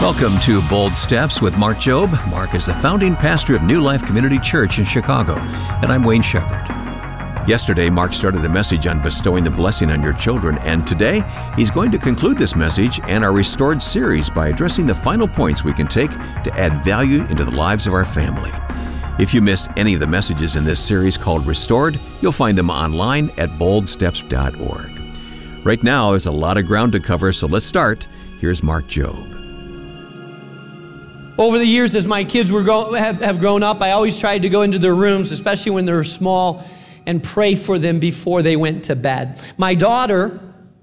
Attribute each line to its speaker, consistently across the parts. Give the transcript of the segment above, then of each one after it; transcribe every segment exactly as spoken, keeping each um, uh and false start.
Speaker 1: Welcome to Bold Steps with Mark Jobe. Mark is the founding pastor of New Life Community Church in Chicago, and I'm Wayne Shepherd. Yesterday, Mark started a message on bestowing the blessing on your children, and today he's going to conclude this message and our Restored series by addressing the final points we can take to add value into the lives of our family. If you missed any of the messages in this series called Restored, you'll find them online at bold steps dot org. Right now, there's a lot of ground to cover, so let's start. Here's Mark Jobe.
Speaker 2: Over the years, as my kids were go, have, have grown up, I always tried to go into their rooms, especially when they were small, and pray for them before they went to bed. My daughter,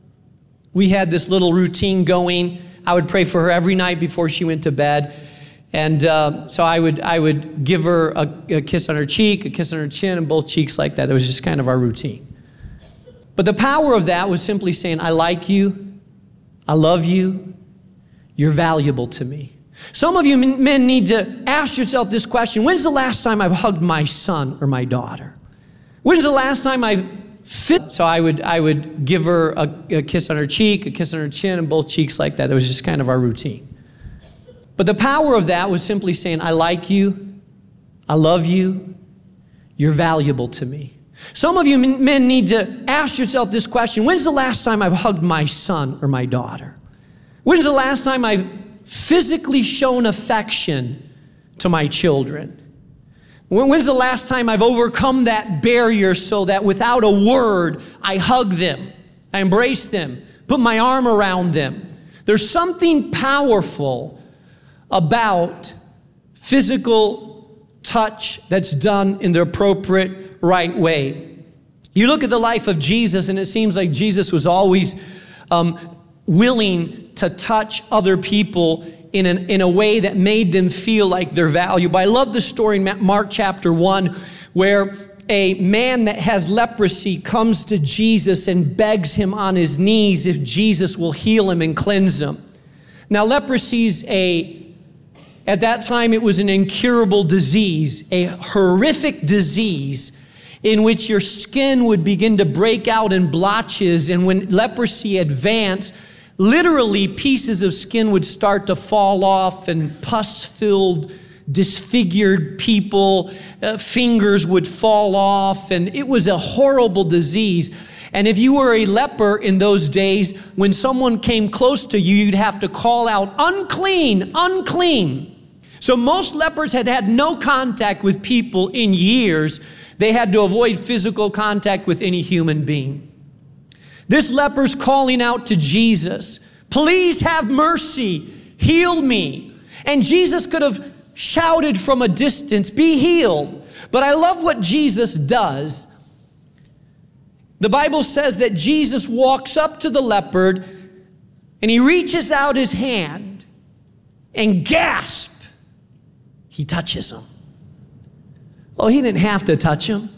Speaker 2: we had this little routine going. I would pray for her every night before she went to bed. And uh, so I would I would give her a, a kiss on her cheek, a kiss on her chin, and both cheeks like that. That was just kind of our routine. But the power of that was simply saying, I like you, I love you, you're valuable to me. Some of you men need to ask yourself this question: when's the last time I've hugged my son or my daughter? When's the last time I've fit? So I would I would give her a, a kiss on her cheek, a kiss on her chin, and both cheeks like that. That was just kind of our routine. But the power of that was simply saying, I like you, I love you, you're valuable to me. Some of you men need to ask yourself this question: when's the last time I've hugged my son or my daughter? When's the last time I've physically shown affection to my children? When's the last time I've overcome that barrier so that without a word, I hug them, I embrace them, put my arm around them? There's something powerful about physical touch that's done in the appropriate right way. You look at the life of Jesus, and it seems like Jesus was always um, willing to touch other people in, an, in a way that made them feel like they're valuable. I love the story in Mark chapter one where a man that has leprosy comes to Jesus and begs him on his knees if Jesus will heal him and cleanse him. Now, leprosy's a, at that time, it was an incurable disease, a horrific disease in which your skin would begin to break out in blotches, and when leprosy advanced, literally, pieces of skin would start to fall off, and pus-filled, disfigured people, uh, fingers would fall off, and it was a horrible disease. And if you were a leper in those days, when someone came close to you, you'd have to call out, unclean, unclean. So most lepers had had no contact with people in years. They had to avoid physical contact with any human being. This leper's calling out to Jesus, please have mercy, heal me. And Jesus could have shouted from a distance, be healed. But I love what Jesus does. The Bible says that Jesus walks up to the leopard and he reaches out his hand and gasp, he touches him. Well, he didn't have to touch him.